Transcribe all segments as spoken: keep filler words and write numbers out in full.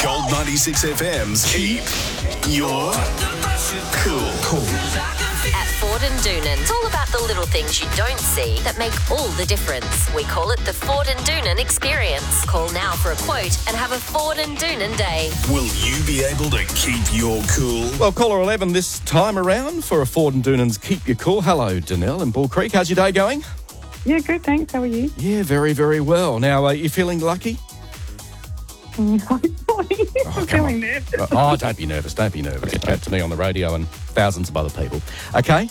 Gold ninety-six F M's Keep Your Cool. Cool. At Ford and Doonan, it's all about the little things you don't see that make all the difference. We call it the Ford and Doonan experience. Call now for a quote and have a Ford and Doonan day. Will you be able to keep your cool? Well, caller eleven this time around for a Ford and Doonan's Keep Your Cool. Hello, Danelle in Bull Creek. How's your day going? Yeah, good, thanks. How are you? Yeah, very, very well. Now, are you feeling lucky? I'm Oh, come feeling on. nervous. Oh, don't be nervous. Don't be nervous. Chat to me on the radio and thousands of other people. Okay?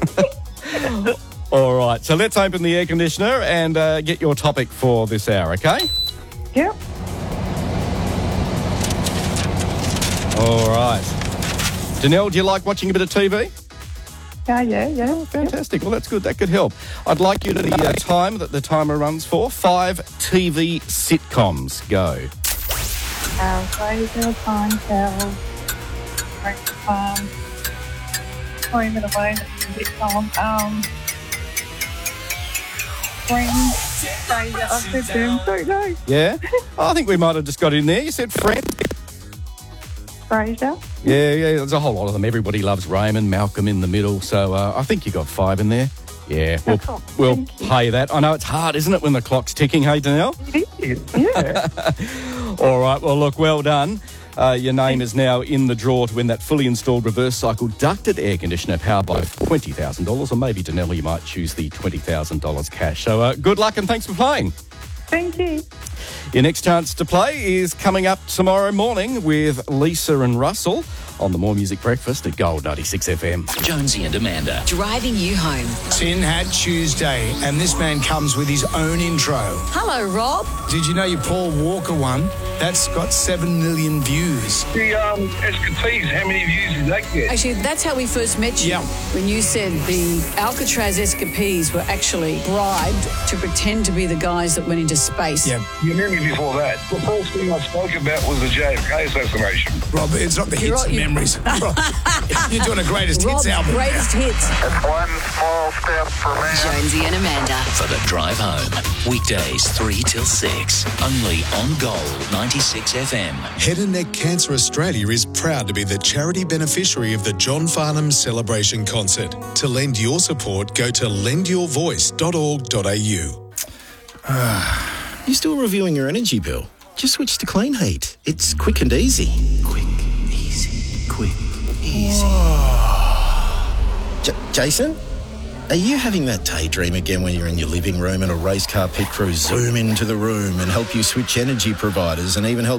All right. So let's open the air conditioner and uh, get your topic for this hour, okay? Yep. All right. Danelle, do you like watching a bit of T V? Yeah, yeah, yeah. Fantastic. Well, that's good. That could help. I'd like you to the uh, time that the timer runs for. Five T V sitcoms. Go. Our Fraser, Seinfeld, Frank Farm, Home and Away, sitcom, um, Friends, Fraser, I said them, don't know. Yeah? I think we might have just got in there. You said Friend. Fraser. Yeah, yeah, there's a whole lot of them. Everybody loves Raymond, Malcolm in the middle. So uh, I think you got five in there. Yeah, we'll, cool. we'll Thank you. pay that. I know it's hard, isn't it, when the clock's ticking, hey, Danelle? It is, yeah. All right, well, look, well done. Uh, your name is now in the draw to win that fully installed reverse cycle ducted air conditioner powered by twenty thousand dollars, or maybe, Danelle, you might choose the twenty thousand dollars cash. So uh, good luck and thanks for playing. Thank you. Your next chance to play is coming up tomorrow morning with Lisa and Russell on the More Music Breakfast at Gold ninety-six F M. Jonesy and Amanda. Driving you home. Tin Hat Tuesday, and this man comes with his own intro. Hello, Rob. Did you know your Paul Walker one? That's got seven million views. The um, Escapees, how many views did that get? Actually, that's how we first met you. Yeah. When you said the Alcatraz escapees were actually bribed to pretend to be the guys that went into space. Yeah. You knew me before that. The first thing I spoke about was the J F K assassination. Rob, it's not the You're hits right, and you- memories. Rob, you're doing a greatest Rob's hits album. greatest hits. That's one small step for man. Jonesy and Amanda. For the drive home. Weekdays three till six. Only on Gold ninety-six F M. Head and Neck Cancer Australia is proud to be the charity beneficiary of the John Farnham Celebration Concert. To lend your support, go to lend your voice dot org dot a u. You still reviewing your energy bill? Just switch to Clean Heat. It's quick and easy. Quick, easy, quick, easy. J- Jason? Are you having that daydream again when you're in your living room and a race car pit crew zoom into the room and help you switch energy providers and even help